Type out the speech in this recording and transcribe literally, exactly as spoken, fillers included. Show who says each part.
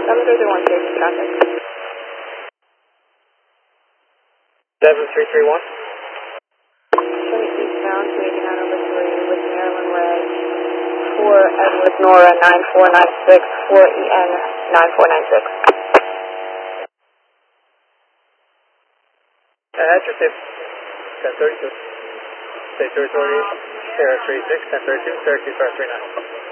Speaker 1: seven three three one, safety traffic.
Speaker 2: seven three three one.
Speaker 1: Showing eastbound, two eighty-nine over three with Maryland Ray. four Edward Nora, nine four nine six, four E N, nine four nine six.
Speaker 2: Adjective, ten thirty-two. State Territory, Sierra three six, ten thirty-two, Syracuse five three nine.